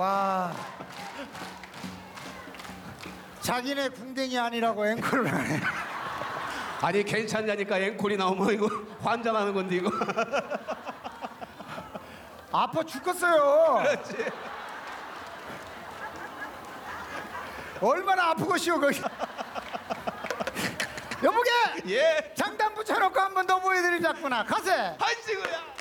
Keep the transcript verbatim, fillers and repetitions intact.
와. 자기네 궁뎅이 아니라고 앵콜을 하네. 아니 괜찮냐니까 앵콜이 나오면 이거 환장하는 건데 이거. 아파 죽겠어요. 그렇지. 얼마나 아프고시오 거기. 여보게. 예. 장단 붙여놓고 한 번 더 보여드리자꾸나. 가세. 한지구야.